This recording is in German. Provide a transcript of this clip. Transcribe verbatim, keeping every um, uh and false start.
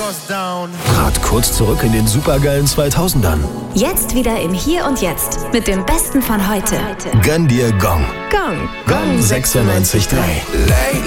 Grad kurz zurück in den supergeilen zweitausendern. Jetzt wieder im Hier und Jetzt mit dem Besten von heute. Gönn dir Gong. Gong. Gong sechsundneunzig Komma drei.